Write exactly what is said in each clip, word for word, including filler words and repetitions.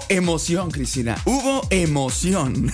emoción, Cristina. Hubo emoción.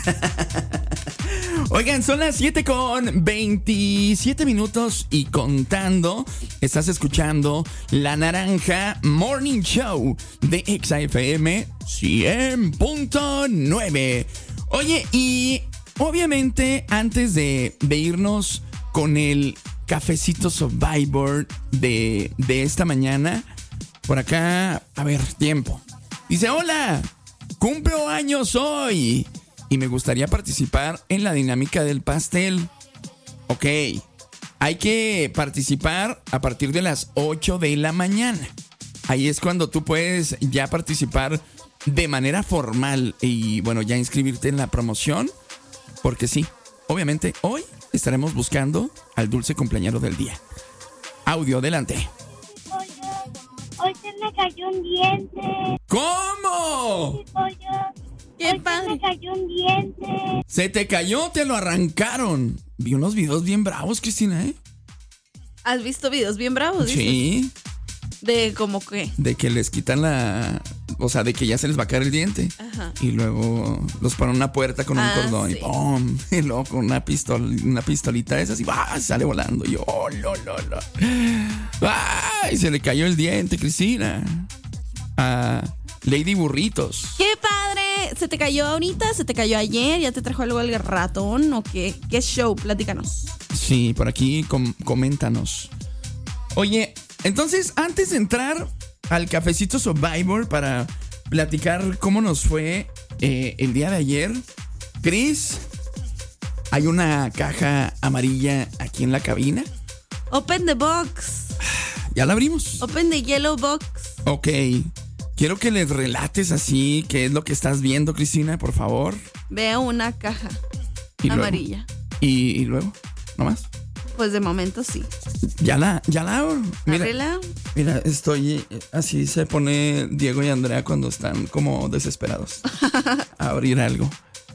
Oigan, son las siete con veintisiete minutos y contando. Estás escuchando La Naranja Morning Show de Exa F M cien punto nueve. Oye, y obviamente antes de, de irnos con el cafecito Survivor de, de esta mañana, por acá, a ver, tiempo. Dice, hola, cumplo años hoy y me gustaría participar en la dinámica del pastel. Ok, hay que participar a partir de las ocho de la mañana. Ahí es cuando tú puedes ya participar de manera formal y, bueno, ya inscribirte en la promoción. Porque sí, obviamente hoy estaremos buscando al dulce cumpleañero del día. Audio, adelante. Hoy se me cayó un diente. ¿Cómo? Sí, pollo. ¡Qué Hoy padre! se me cayó un diente. Se te cayó, te lo arrancaron. Vi unos videos bien bravos, Cristina, ¿eh? ¿Has visto videos bien bravos? dices? Sí. ¿De como qué? De que les quitan la... O sea, de que ya se les va a caer el diente. Ajá. Y luego los ponen una puerta con un Ah, cordón sí. y ¡pum! Y luego con una pistola, una pistolita de esas y ¡bah! Sale volando. Y yo, ¡oh, no, no, no! ¡Ay! Se le cayó el diente, Cristina. A Lady Burritos. ¡Qué padre! ¿Se te cayó ahorita? ¿Se te cayó ayer? ¿Ya te trajo algo el ratón? ¿O qué? ¿Qué show? Platícanos. Sí, por aquí com- coméntanos. Oye, entonces, antes de entrar al cafecito Survivor para platicar cómo nos fue eh, el día de ayer, Cris, hay una caja amarilla aquí en la cabina. Open the box. Ya la abrimos. Open the yellow box. Ok. Quiero que les relates así qué es lo que estás viendo, Cristina, por favor. Veo una caja Y luego- amarilla. y, y luego, ¿nomás? Pues de momento sí. Ya la, ya la abro. Mira, Ábrela. mira, estoy, así se pone Diego y Andrea cuando están como desesperados a abrir algo.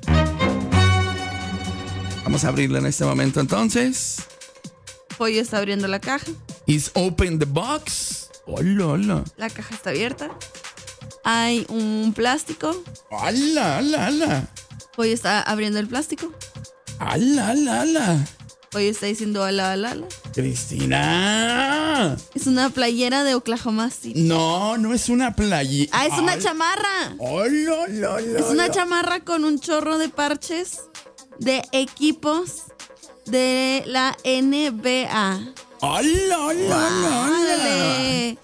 Vamos a abrirla en este momento entonces. Pollo está abriendo la caja. Is open the box. Hola, hola. La caja está abierta. Hay un plástico. Hola, hola, hola. Pollo está abriendo el plástico. Hola, hola, hola. Pollo está diciendo ala, ala, ala. Cristina. Es una playera de Oklahoma City. No, no es una playa. Ah, es una chamarra. Hola, hola, hola. Es una chamarra con un chorro de parches de equipos de la N B A. Hola, hola, hola. ¡Ándale!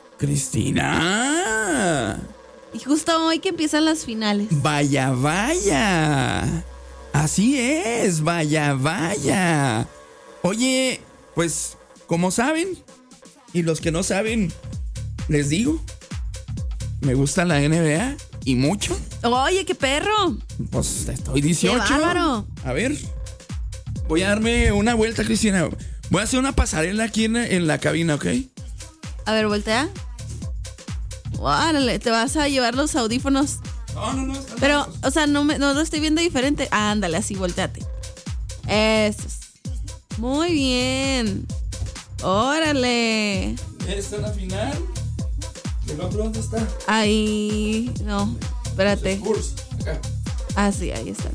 Cristina. Y justo hoy que empiezan las finales. Vaya, vaya. Así es, vaya, vaya. Oye, pues, como saben, y los que no saben, les digo, me gusta la N B A y mucho. Oye, qué perro. Pues estoy dieciocho. ¡Qué bárbaro! A ver, voy a darme una vuelta, Cristina. Voy a hacer una pasarela aquí en, en la cabina, ¿ok? A ver, voltea. Órale, te vas a llevar los audífonos. No, no, no. están Pero, lejos. o sea, no, me, no lo estoy viendo diferente. Ándale, así, volteate. Eso es. Muy bien. Órale. ¿Esta es la final? ¿El otro dónde está? Ahí. No, espérate. Spurs, acá. Ah, sí, ahí está.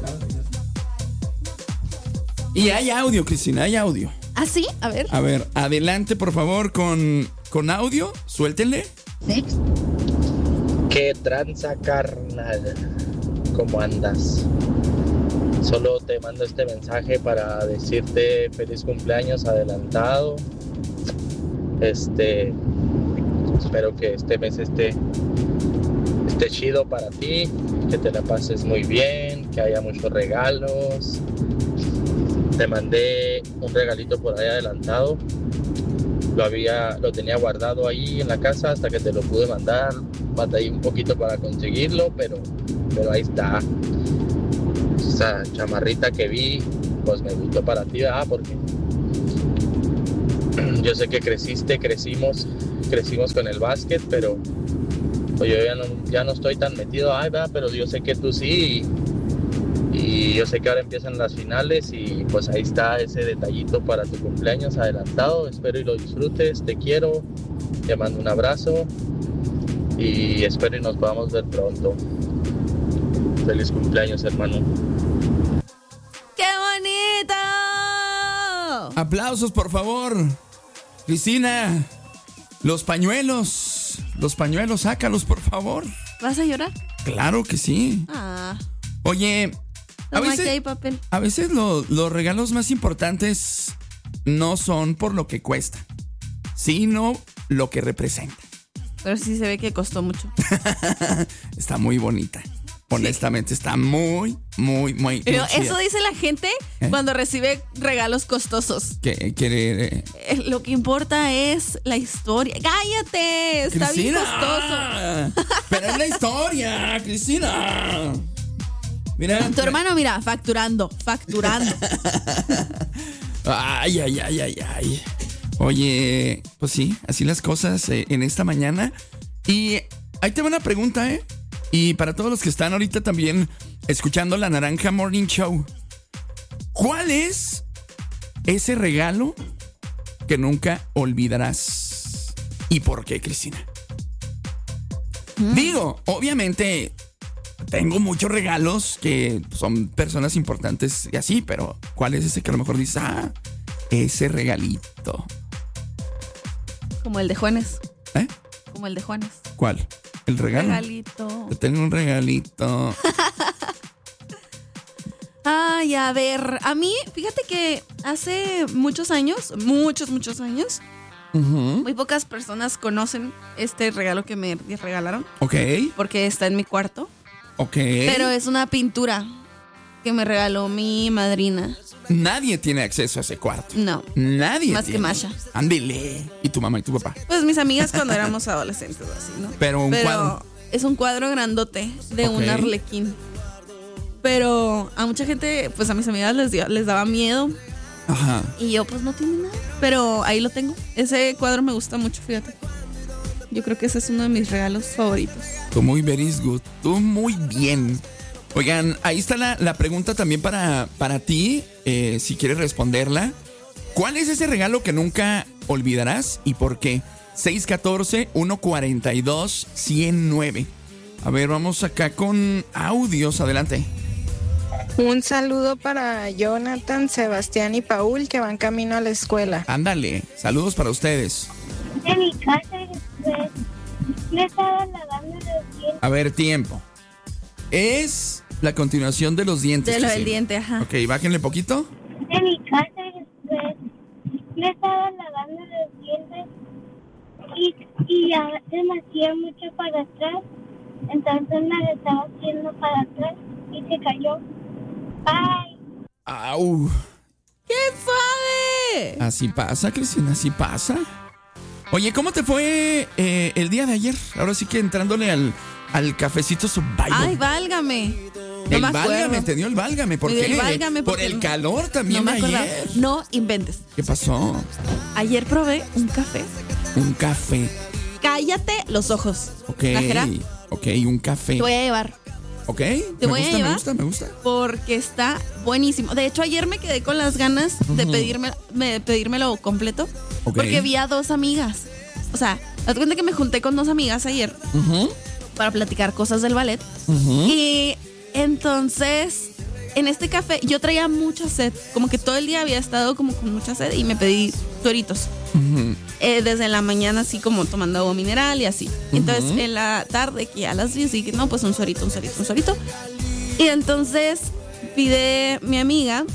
Y hay audio, Cristina, hay audio. ¿Ah, sí? A ver. A ver, adelante, por favor, con, con audio. Suéltenle. ¿Qué tranza, carnal? ¿Cómo andas? Solo te mando este mensaje para decirte feliz cumpleaños adelantado. Este, espero que este mes esté, esté chido para ti, que te la pases muy bien, que haya muchos regalos. Te mandé un regalito por ahí adelantado. Lo había, lo tenía guardado ahí en la casa hasta que te lo pude mandar. Batallé un poquito para conseguirlo, pero, pero ahí está. Esa chamarrita que vi, pues me gustó para ti, ¿verdad? Porque yo sé que creciste, crecimos, crecimos con el básquet, pero pues yo ya no, ya no estoy tan metido, ay, ¿verdad? Pero yo sé que tú sí. Y, y yo sé que ahora empiezan las finales y pues ahí está ese detallito para tu cumpleaños adelantado. Espero y lo disfrutes, te quiero, te mando un abrazo y espero y nos podamos ver pronto. Feliz cumpleaños, hermano. ¡Qué bonito! Aplausos, por favor. Cristina, los pañuelos. Los pañuelos, sácalos, por favor. ¿Vas a llorar? Claro que sí. Ah. Oye, a Toma, veces, aquí hay papel. a veces lo- los regalos más importantes no son por lo que cuesta, sino lo que representa. Pero sí se ve que costó mucho. Está muy bonita. Honestamente, está muy, muy, muy, Pero muy chida. eso dice la gente ¿Eh? cuando recibe regalos costosos. Que quiere. eh, Eh, Lo que importa es la historia. ¡Cállate! Está bien Cristina. costoso. Pero es la historia, Cristina. Mira. Tu hermano, mira, facturando, facturando. Ay, ay, ay, ay, ay. Oye, pues sí, así las cosas eh, en esta mañana. Y ahí te va una pregunta, ¿eh? Y para todos los que están ahorita también escuchando La Naranja Morning Show, ¿cuál es ese regalo que nunca olvidarás? ¿Y por qué, Cristina? Digo, obviamente tengo muchos regalos que son personas importantes y así, pero ¿cuál es ese que a lo mejor dices, ah, ese regalito? Como el de Juanes. ¿Eh? Como el de Juanes. ¿Cuál? ¿El regalo? Regalito. Te tengo un regalito. Ay, a ver, a mí, fíjate que hace muchos años, muchos, muchos años, Ujú. muy pocas personas conocen este regalo que me regalaron Ok, porque está en mi cuarto. ok. Pero es una pintura que me regaló mi madrina. Nadie tiene acceso a ese cuarto. No, Nadie Más que tiene. Masha. Ándele. Y tu mamá y tu papá. pues mis amigas cuando éramos adolescentes, así, ¿no? Pero un Pero cuadro. es un cuadro grandote de Ok. un arlequín. Pero a mucha gente, pues a mis amigas les, dio- les daba miedo. Ajá. Y yo, pues no tiene nada. Pero ahí lo tengo. Ese cuadro me gusta mucho, fíjate. Yo creo que ese es uno de mis regalos favoritos. Tú muy very good. Tú muy bien. Oigan, ahí está la, la pregunta también para, para ti, eh, si quieres responderla. ¿Cuál es ese regalo que nunca olvidarás y por qué? seis uno cuatro, uno cuatro dos, uno cero nueve. A ver, vamos acá con audios. Adelante. Un saludo para Jonathan, Sebastián y Paul que van camino a la escuela. Ándale. Saludos para ustedes. De mi casa, pues, me estaba lavando los dientes. A ver, tiempo. Es la continuación de los dientes. De lo del Cristina. diente, ajá. Ok, bájenle poquito. De mi casa, pues, me estaba lavando los dientes y, y ya se me hacía mucho para atrás. Entonces me lo estaba haciendo para atrás y se cayó. Bye. Au. ¡Qué suave! Así pasa, Cristina, así pasa. Oye, ¿cómo te fue eh, el día de ayer? Ahora sí que entrándole al, al cafecito Survival. Ay, válgame. No el me acuerdo. válgame, te dio el válgame. ¿Por Me dio qué? el válgame Por porque el no- calor también No me acordaba. ayer. No inventes. ¿Qué pasó? Ayer probé un café. Un café. Cállate los ojos. Ok. Najera, Ok, un café. te voy a llevar Ok. te me voy a gusta, llevar. me gusta, me gusta. porque está buenísimo. De hecho, ayer me quedé con las ganas de pedirme, me- pedírmelo completo Ok. porque vi a dos amigas. O sea, haz cuenta que me junté con dos amigas ayer Ujú, para platicar cosas del ballet. ujú. Y entonces, en este café, yo traía mucha sed. Como que todo el día había estado como con mucha sed y me pedí sueritos. Ujú. Eh, desde la mañana así como tomando agua mineral y así. Entonces en la tarde que a las diez dije, no, pues un suerito, un suerito, un suerito. Y entonces pide mi amiga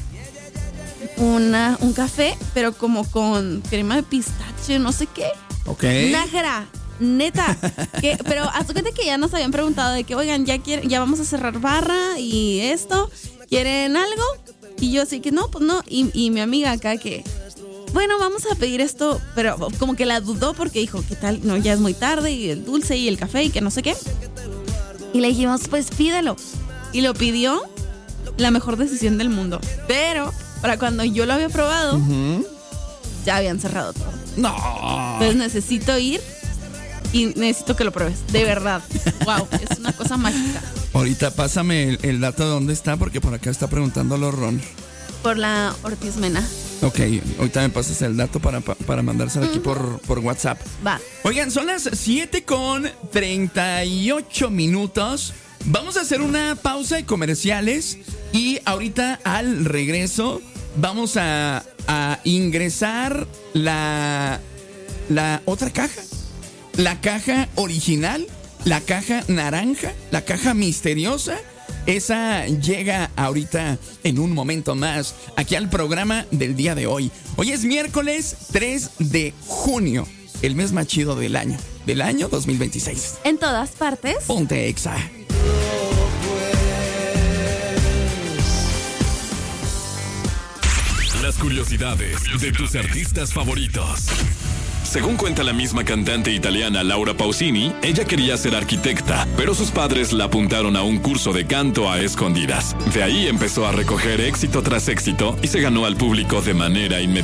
una, un café, pero como con crema de pistache, no sé qué. Ok. Nájera, neta. Que, pero haz de cuenta que ya nos habían preguntado de que, oigan, ya, quieren, ya vamos a cerrar barra y esto, ¿quieren algo? Y yo así que no, pues no. Y, y mi amiga acá que, bueno, vamos a pedir esto, pero como que la dudó porque dijo, ¿qué tal? No, ya es muy tarde y el dulce y el café y que no sé qué. Y le dijimos, pues pídelo. Y lo pidió, la mejor decisión del mundo. Pero para cuando yo lo había probado, Ujú. ya habían cerrado todo. No. Entonces necesito ir y necesito que lo pruebes. De verdad. Wow, es una cosa mágica. Ahorita pásame el, el dato de dónde está porque por acá está preguntándolo Ron. Por la Ortiz Mena. Ok, ahorita me pasas el dato para, pa- para mandárselo aquí por, por WhatsApp. Va. Oigan, son las siete con treinta y ocho minutos. Vamos a hacer una pausa de comerciales y ahorita al regreso vamos a, a ingresar la, la otra caja. La caja original, la caja naranja, la caja misteriosa. Esa llega ahorita en un momento más aquí al programa del día de hoy. Hoy es miércoles tres de junio, el mes más chido del año, del año dos mil veintiséis. En todas partes. Ponte Exa. Las curiosidades de tus artistas favoritos. Según cuenta la misma cantante italiana Laura Pausini, ella quería ser arquitecta, pero sus padres la apuntaron a un curso de canto a escondidas. De ahí empezó a recoger éxito tras éxito y se ganó al público de manera inmediata.